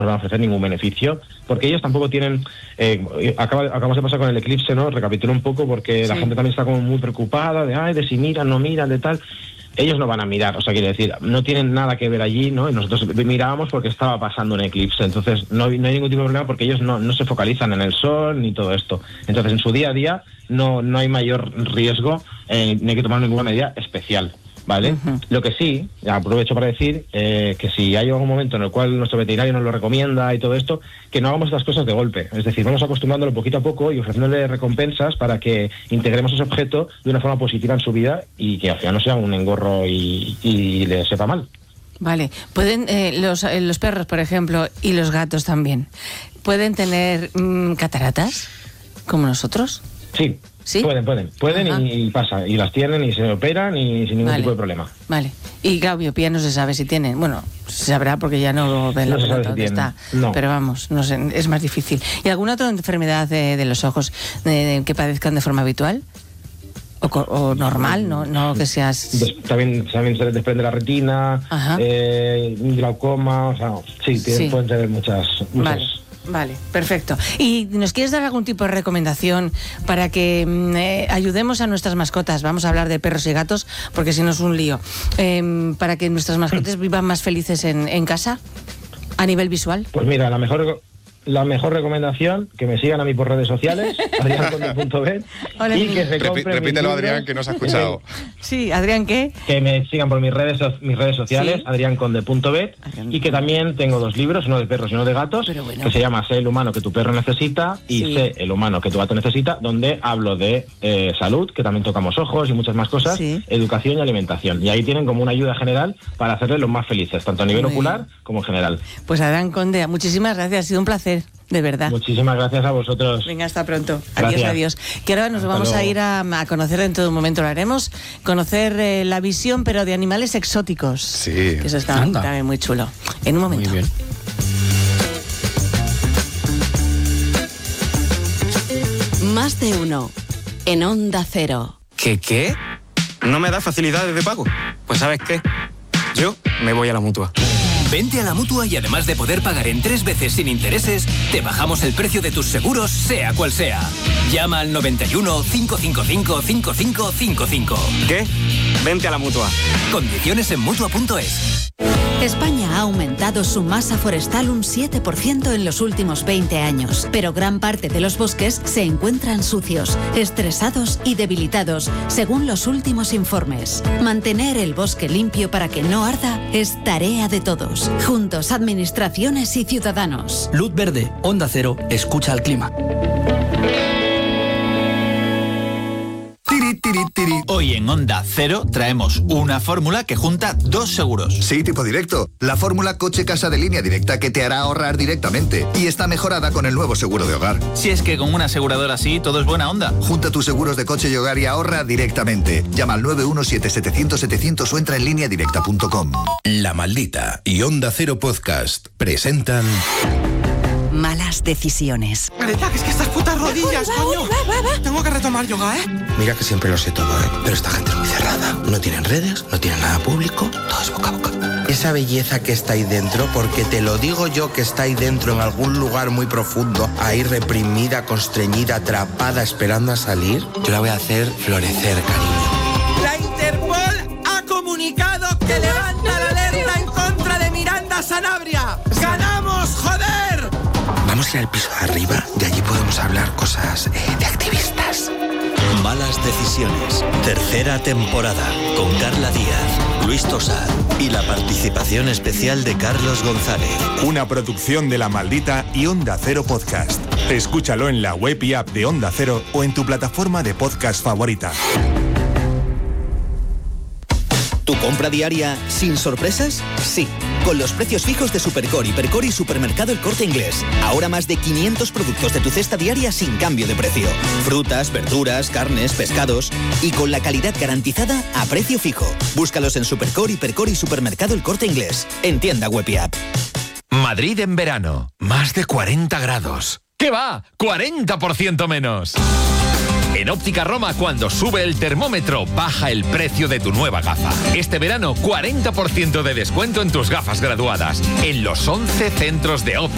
van a ofrecer ningún beneficio, porque ellos tampoco tienen, acabamos de pasar con el eclipse, ¿no? Recapitulo un poco, porque la gente también está como muy preocupada de si miran, no miran, de tal. Ellos no van a mirar, o sea, quiere decir, no tienen nada que ver allí, ¿no? Y nosotros mirábamos porque estaba pasando un eclipse, entonces no hay ningún tipo de problema porque ellos no se focalizan en el sol ni todo esto. Entonces, en su día a día no hay mayor riesgo, ni hay que tomar ninguna medida especial, ¿vale? Lo que sí, aprovecho para decir que si hay algún momento en el cual nuestro veterinario nos lo recomienda y todo esto, que no hagamos estas cosas de golpe. Es decir, vamos acostumbrándolo poquito a poco y ofreciéndole recompensas para que integremos ese objeto de una forma positiva en su vida y que al final no sea un engorro y le sepa mal. Vale. ¿Pueden los perros, por ejemplo, y los gatos también, pueden tener cataratas como nosotros? Sí. ¿Sí? Pueden y pasa, y las tienen y se operan y sin ningún tipo de problema. Vale. Y claro, miopía no se sabe si tienen, bueno, se sabrá porque ya no ven la pelota donde está, pero vamos, no sé, es más difícil. ¿Y alguna otra enfermedad de los ojos que padezcan de forma habitual? O normal, no que seas... También se les desprende la retina, glaucoma, o sea, pueden tener muchas... Vale, perfecto. ¿Y nos quieres dar algún tipo de recomendación para que ayudemos a nuestras mascotas? Vamos a hablar de perros y gatos, porque si no es un lío. Para que nuestras mascotas vivan más felices en casa, a nivel visual. Pues mira, la mejor recomendación, que me sigan a mí por redes sociales, adrianconde.bet, y que se compren... Repítelo, Adrián, que no se ha escuchado. Sí, Adrián, ¿qué? Que me sigan por mis redes sociales, adrianconde.bet, y que también tengo 2 libros, uno de perros y uno de gatos, que se llama Sé el humano que tu perro necesita y Sé el humano que tu gato necesita, donde hablo de salud, que también tocamos ojos y muchas más cosas, educación y alimentación. Y ahí tienen como una ayuda general para hacerles los más felices, tanto a nivel ocular como en general. Pues Adrián Conde, muchísimas gracias, ha sido un placer. De verdad. Muchísimas gracias a vosotros. Venga, hasta pronto. Gracias. Adiós. Que ahora nos vamos a ir a conocer, en todo momento lo haremos, conocer la visión, pero de animales exóticos. Sí. Que eso está también muy chulo. En un momento. Muy bien. Más de uno. En Onda Cero. ¿Qué? ¿No me da facilidades de pago? Pues ¿sabes qué? Yo me voy a la Mutua. Vente a la Mutua y además de poder pagar en 3 veces sin intereses, te bajamos el precio de tus seguros, sea cual sea. Llama al 91 555 5555. ¿Qué? Vente a la Mutua. Condiciones en Mutua.es. España ha aumentado su masa forestal un 7% en los últimos 20 años, pero gran parte de los bosques se encuentran sucios, estresados y debilitados, según los últimos informes. Mantener el bosque limpio para que no arda es tarea de todos. Juntos, administraciones y ciudadanos. Luz verde, Onda Cero, escucha al clima. Hoy en Onda Cero traemos una fórmula que junta 2 seguros. Sí, tipo directo. La fórmula coche-casa de Línea Directa, que te hará ahorrar directamente. Y está mejorada con el nuevo seguro de hogar. Si es que con una aseguradora así todo es buena onda. Junta tus seguros de coche y hogar y ahorra directamente. Llama al 917-700-700 o entra en lineadirecta.com. La Maldita y Onda Cero Podcast presentan... Malas decisiones. Marita, que es que estas putas rodillas, coño. Tengo que retomar yoga, ¿eh? Mira que siempre lo sé todo, ¿eh? Pero esta gente es muy cerrada. No tienen redes, no tienen nada público, todo es boca a boca. Esa belleza que está ahí dentro, porque te lo digo yo que está ahí dentro en algún lugar muy profundo, ahí reprimida, constreñida, atrapada, esperando a salir, yo la voy a hacer florecer, cariño. La Interpol ha comunicado que levanta la alerta en contra de Miranda Sanabria. ¡Ganamos, joder! Vamos a ir al piso de arriba y allí podemos hablar cosas de activistas. Malas decisiones. 3ª temporada. Con Carla Díaz, Luis Tosar y la participación especial de Carlos González. Una producción de La Maldita y Onda Cero Podcast. Escúchalo en la web y app de Onda Cero o en tu plataforma de podcast favorita. ¿Tu compra diaria sin sorpresas? Sí, con los precios fijos de Supercore, Hipercore y Supermercado El Corte Inglés. Ahora más de 500 productos de tu cesta diaria sin cambio de precio. Frutas, verduras, carnes, pescados y con la calidad garantizada a precio fijo. Búscalos en Supercore, Hipercore y Supermercado El Corte Inglés. En tienda web y app. Madrid en verano. Más de 40 grados. ¿Qué va? 40% menos. En Óptica Roma, cuando sube el termómetro, baja el precio de tu nueva gafa. Este verano, 40% de descuento en tus gafas graduadas. En los 11 centros de óptica.